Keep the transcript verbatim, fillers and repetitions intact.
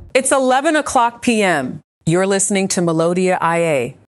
It's eleven o'clock p m You're listening to Melodia I A.